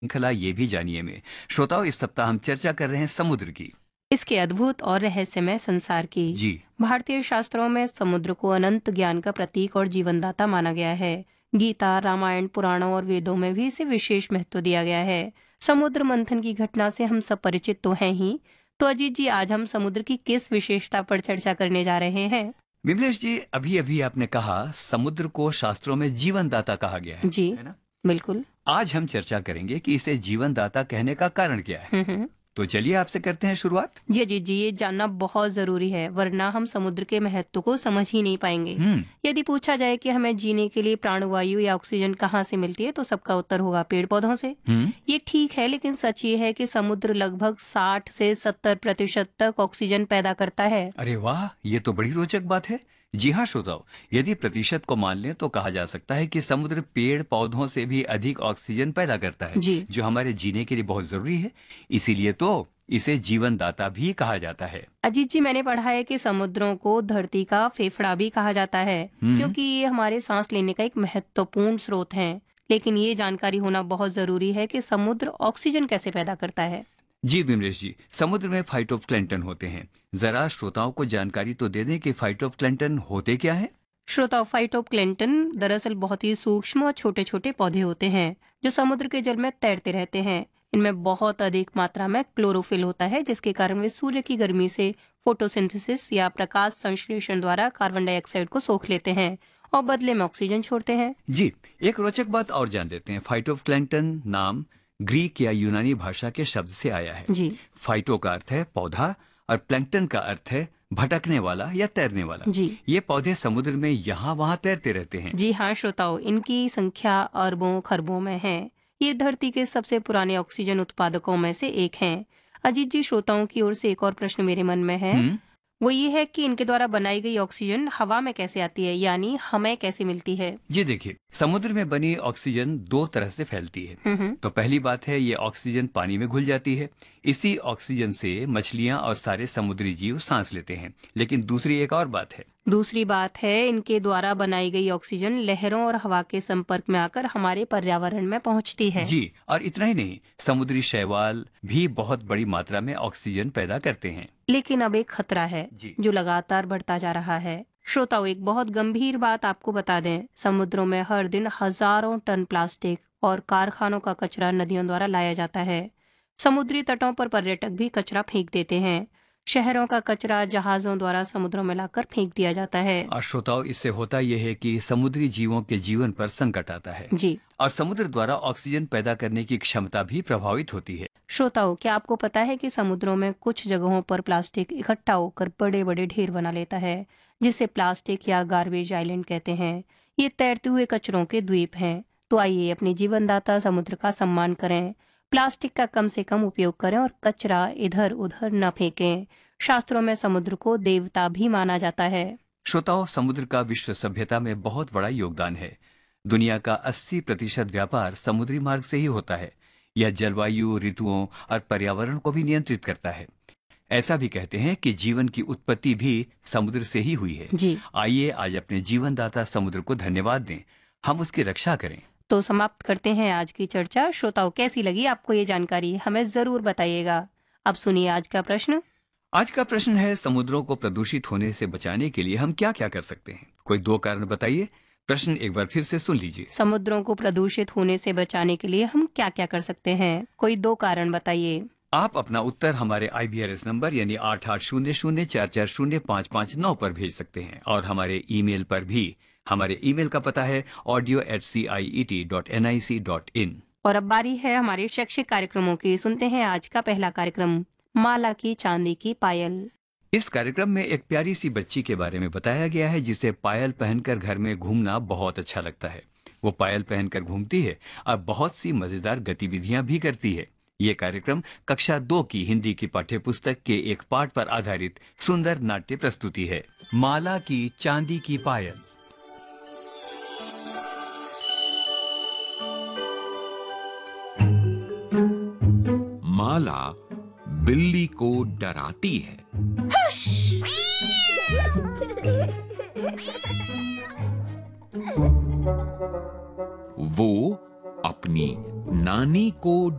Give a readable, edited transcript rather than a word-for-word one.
श्रृंखला ये भी जानिए में। श्रोताओं, इस सप्ताह हम चर्चा कर रहे हैं समुद्र की। इसके अद्भुत और रहस्यमय संसार की। जी। भारतीय शास्त्रों में समुद्र को अनंत ज्ञान का प्रतीक और जीवनदाता माना गया है। गीता, रामायण, पुराणों और वेदों में भी इसे विशेष महत्व दिया गया है। समुद्र मंथन की घटना से हम सब परिचित तो हैं ही। तो अजीत जी, आज हम समुद्र की किस विशेषता पर चर्चा करने जा रहे हैं? विमलेश जी, अभी अभी आपने कहा समुद्र को शास्त्रों में जीवनदाता कहा गया जी, है ना? बिल्कुल। आज हम चर्चा करेंगे कि इसे जीवनदाता कहने का कारण क्या है। हम्म। तो चलिए आपसे करते हैं शुरुआत। जी अजीत जी, ये जानना बहुत जरूरी है, वरना हम समुद्र के महत्व को समझ ही नहीं पाएंगे। यदि पूछा जाए कि हमें जीने के लिए प्राणवायु या ऑक्सीजन कहाँ से मिलती है, तो सबका उत्तर होगा पेड़ पौधों से। ये ठीक है, लेकिन सच ये है कि समुद्र लगभग 60 से 70% तक ऑक्सीजन पैदा करता है। अरे वाह, ये तो बड़ी रोचक बात है। जी हाँ श्रोताओं, यदि प्रतिशत को मान लें तो कहा जा सकता है कि समुद्र पेड़ पौधों से भी अधिक ऑक्सीजन पैदा करता है, जी। जो हमारे जीने के लिए बहुत जरूरी है। इसीलिए तो इसे जीवनदाता भी कहा जाता है। अजीत जी, मैंने पढ़ा है कि समुद्रों को धरती का फेफड़ा भी कहा जाता है, क्योंकि ये हमारे सांस लेने का एक महत्वपूर्ण स्रोत है। लेकिन ये जानकारी होना बहुत जरूरी है कि समुद्र ऑक्सीजन कैसे पैदा करता है। जी विमलेश जी, समुद्र में फाइटोप्लैंटन होते हैं। जरा श्रोताओं को जानकारी तो दे दें कि फाइटोप्लैंटन होते क्या है। श्रोताओ, फाइटोप्लैंटन दरअसल बहुत ही सूक्ष्म और छोटे छोटे पौधे होते हैं, जो समुद्र के जल में तैरते रहते हैं। इनमें बहुत अधिक मात्रा में क्लोरोफिल होता है, जिसके कारण वे सूर्य की गर्मी से फोटोसिंथेसिस या प्रकाश संश्लेषण द्वारा कार्बन डाइऑक्साइड को सोख लेते हैं और बदले में ऑक्सीजन छोड़ते हैं। जी, एक रोचक बात और जान लेते हैं। फाइटोप्लैंटन नाम ग्रीक या यूनानी भाषा के शब्द से आया है। जी। फाइटो का अर्थ है पौधा और प्लैंकटन का अर्थ है भटकने वाला या तैरने वाला। जी। ये पौधे समुद्र में यहाँ वहाँ तैरते रहते हैं। जी हाँ श्रोताओ, इनकी संख्या अरबों खरबों में है। ये धरती के सबसे पुराने ऑक्सीजन उत्पादकों में से एक हैं। अजीत जी, श्रोताओं की ओर से एक और प्रश्न मेरे मन में है। वो ये है कि इनके द्वारा बनाई गई ऑक्सीजन हवा में कैसे आती है, यानी हमें कैसे मिलती है? जी देखिए, समुद्र में बनी ऑक्सीजन दो तरह से फैलती है। तो पहली बात है, ये ऑक्सीजन पानी में घुल जाती है। इसी ऑक्सीजन से मछलियां और सारे समुद्री जीव सांस लेते हैं। लेकिन दूसरी एक और बात है। दूसरी बात है, इनके द्वारा बनाई गई ऑक्सीजन लहरों और हवा के संपर्क में आकर हमारे पर्यावरण में पहुंचती है। जी, और इतना ही नहीं, समुद्री शैवाल भी बहुत बड़ी मात्रा में ऑक्सीजन पैदा करते हैं। लेकिन अब एक खतरा है जी। जो लगातार बढ़ता जा रहा है। श्रोताओं, एक बहुत गंभीर बात आपको बता दें, समुद्रों में हर दिन हजारों टन प्लास्टिक और कारखानों का कचरा नदियों द्वारा लाया जाता है। समुद्री तटों पर पर्यटक भी कचरा फेंक देते हैं। शहरों का कचरा जहाजों द्वारा समुद्रों में लाकर फेंक दिया जाता है। और श्रोताओं, इससे होता यह है कि समुद्री जीवों के जीवन पर संकट आता है। जी। और समुद्र द्वारा ऑक्सीजन पैदा करने की क्षमता भी प्रभावित होती है। श्रोताओं, क्या आपको पता है कि समुद्रों में कुछ जगहों पर प्लास्टिक इकट्ठा होकर बड़े बड़े ढेर बना लेता है, जिसे प्लास्टिक या गार्बेज आइलैंड कहते हैं। ये तैरते हुए कचरों के द्वीप हैं। तो आइए अपने जीवनदाता समुद्र का सम्मान करें, प्लास्टिक का कम से कम उपयोग करें और कचरा इधर उधर न फेंकें। शास्त्रों में समुद्र को देवता भी माना जाता है। श्रोताओं, समुद्र का विश्व सभ्यता में बहुत बड़ा योगदान है। दुनिया का 80% व्यापार समुद्री मार्ग से ही होता है। यह जलवायु, ऋतुओं और पर्यावरण को भी नियंत्रित करता है। ऐसा भी कहते हैं कि जीवन की उत्पत्ति भी समुद्र से ही हुई है। जी। आइए आज अपने जीवनदाता समुद्र को धन्यवाद दें, हम उसकी रक्षा करें। तो समाप्त करते हैं आज की चर्चा। श्रोताओं, कैसी लगी आपको ये जानकारी, हमें जरूर बताइएगा। अब सुनिए आज का प्रश्न। आज का प्रश्न है, समुद्रों को प्रदूषित होने से बचाने के लिए हम क्या क्या कर सकते हैं? कोई 2 कारण बताइए। प्रश्न एक बार फिर से सुन लीजिए। समुद्रों को प्रदूषित होने से बचाने के लिए हम क्या क्या कर सकते हैं? कोई 2 कारण बताइए। आप अपना उत्तर हमारे IBRS नंबर यानी 8800440559 पर भेज सकते हैं और हमारे ईमेल पर भी। हमारे ईमेल का पता है audio@ciet.nic.in। और अब बारी है हमारे शैक्षिक कार्यक्रमों की। सुनते हैं आज का पहला कार्यक्रम, माला की चांदी की पायल। इस कार्यक्रम में एक प्यारी सी बच्ची के बारे में बताया गया है, जिसे पायल पहनकर घर में घूमना बहुत अच्छा लगता है। वो पायल पहनकर घूमती है और बहुत सी मजेदार गतिविधियां भी करती है। ये कार्यक्रम कक्षा 2 की हिंदी की पाठ्यपुस्तक के एक पाठ पर आधारित सुंदर नाट्य प्रस्तुति है। माला की चांदी की पायल। माला बिल्ली को डराती है। वो अपनी नानी को